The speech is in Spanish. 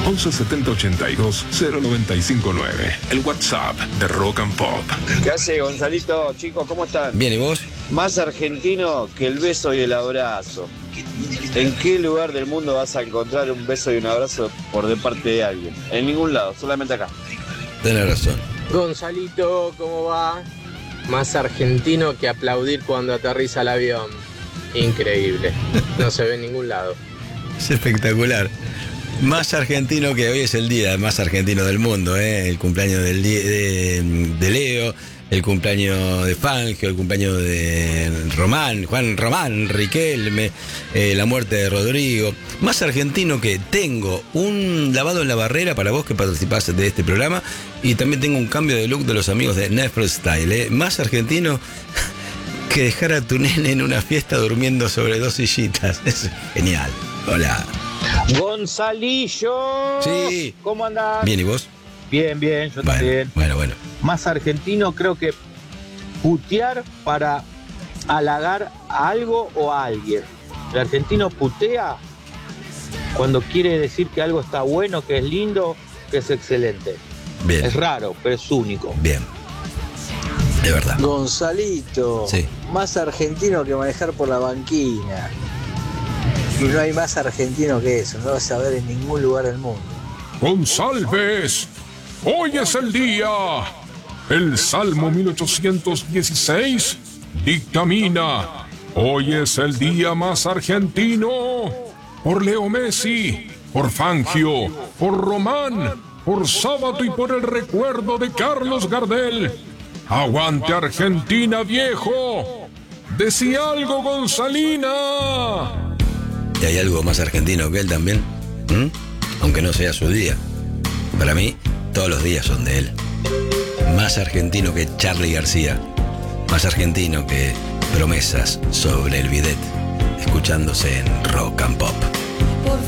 11 70 82 0959. El WhatsApp de Rock and Pop. ¿Qué hace, Gonzalito? Chicos, ¿cómo están? Bien, ¿y vos? Más argentino que el beso y el abrazo. ¿En qué lugar del mundo vas a encontrar un beso y un abrazo por de parte de alguien? En ningún lado, solamente acá. Tenés razón. Gonzalito, ¿cómo va? Más argentino que aplaudir cuando aterriza el avión. Increíble. No se ve en ningún lado. Es espectacular. Más argentino que hoy es el día más argentino del mundo, ¿eh? El cumpleaños de Leo, el cumpleaños de Fangio, el cumpleaños de Juan Román, Riquelme, la muerte de Rodrigo. Más argentino que tengo un lavado en la barrera para vos que participás de este programa, y también tengo un cambio de look de los amigos de Nefro Style, ¿eh? Más argentino que dejar a tu nene en una fiesta durmiendo sobre 2 sillitas. Es genial. Hola. Gonzalillo. Sí. ¿Cómo andás? Bien, ¿y vos? Bien, yo también. Bueno. Más argentino creo que putear para halagar a algo o a alguien. El argentino putea cuando quiere decir que algo está bueno, que es lindo, que es excelente. Bien. Es raro, pero es único. Bien. De verdad. Gonzalito, Sí. Más argentino que manejar por la banquina. Y no hay más argentino que eso, no lo vas a ver en ningún lugar del mundo. González, hoy es el día. El Salmo 1816 dictamina: hoy es el día más argentino. Por Leo Messi, por Fangio, por Román, por Sábato y por el recuerdo de Carlos Gardel. ¡Aguante Argentina, viejo! ¡Decí algo, Gonzalina! ¿Y hay algo más argentino que él también? Aunque no sea su día. Para mí, todos los días son de él. Más argentino que Charly García. Más argentino que promesas sobre el bidet. Escuchándose en Rock and Pop.